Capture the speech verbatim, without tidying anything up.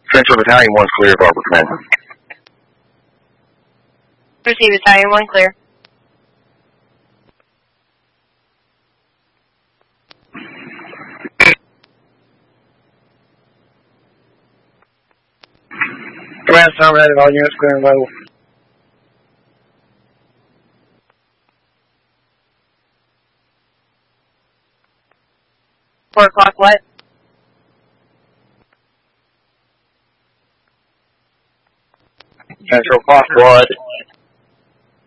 Central Battalion one clear of Arbor Command. Receive Battalion one clear. Command terminated, all units clear and available. Four o'clock what? Central Fox Blood,